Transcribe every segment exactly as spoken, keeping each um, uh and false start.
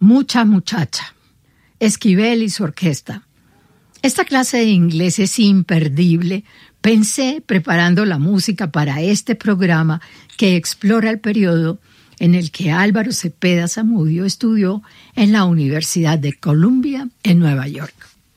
Mucha muchacha. Esquivel y su orquesta. Esta clase de inglés es imperdible. Pensé preparando la música para este programa que explora el periodo en el que Álvaro Cepeda Zamudio estudió en la Universidad de Columbia en Nueva York.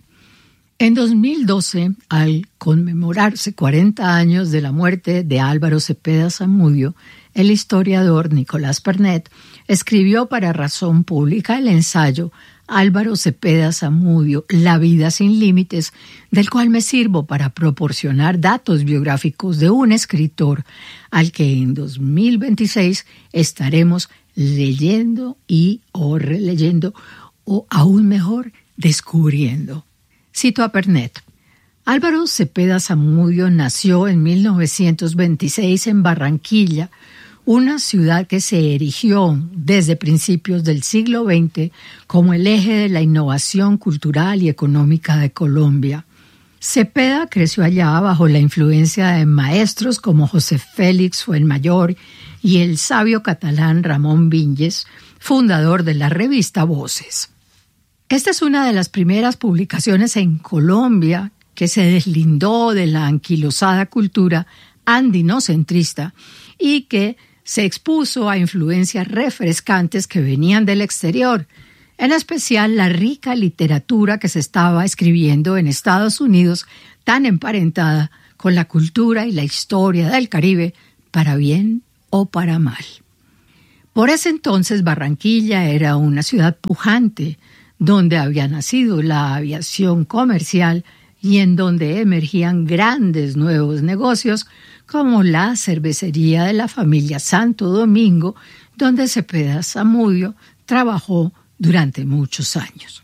En dos mil doce, al conmemorarse cuarenta años de la muerte de Álvaro Cepeda Zamudio, el historiador Nicolás Pernet escribió para Razón Pública el ensayo Álvaro Cepeda Zamudio, La vida sin límites, del cual me sirvo para proporcionar datos biográficos de un escritor al que en dos mil veintiséis estaremos leyendo y o releyendo, o aún mejor, descubriendo. Cito a Pernet. Álvaro Cepeda Zamudio nació en mil novecientos veintiséis en Barranquilla, una ciudad que se erigió desde principios del siglo veinte como el eje de la innovación cultural y económica de Colombia. Cepeda creció allá bajo la influencia de maestros como José Félix Fuenmayor y el sabio catalán Ramón Vinyes, fundador de la revista Voces. Esta es una de las primeras publicaciones en Colombia que se deslindó de la anquilosada cultura andinocentrista y que se expuso a influencias refrescantes que venían del exterior, en especial la rica literatura que se estaba escribiendo en Estados Unidos, tan emparentada con la cultura y la historia del Caribe, para bien o para mal. Por ese entonces Barranquilla era una ciudad pujante, donde había nacido la aviación comercial y en donde emergían grandes nuevos negocios como la cervecería de la familia Santo Domingo, donde Cepeda Zamudio trabajó durante muchos años.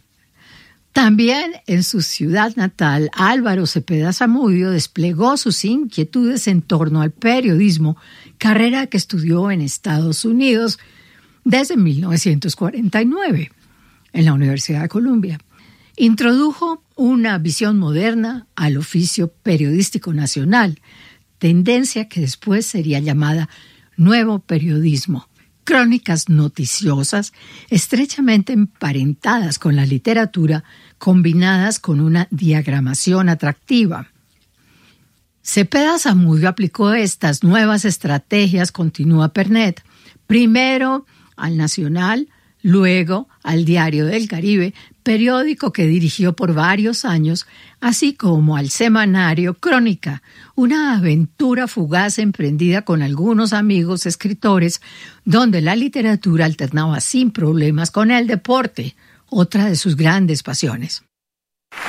También en su ciudad natal, Álvaro Cepeda Zamudio desplegó sus inquietudes en torno al periodismo, carrera que estudió en Estados Unidos desde mil novecientos cuarenta y nueve, en la Universidad de Columbia. Introdujo una visión moderna al oficio periodístico nacional, tendencia que después sería llamada nuevo periodismo. Crónicas noticiosas, estrechamente emparentadas con la literatura, combinadas con una diagramación atractiva. Cepeda Zamudio aplicó estas nuevas estrategias, continúa Pernet, primero al Nacional, luego al Diario del Caribe, periódico que dirigió por varios años, así como al semanario Crónica, una aventura fugaz emprendida con algunos amigos escritores, donde la literatura alternaba sin problemas con el deporte, otra de sus grandes pasiones.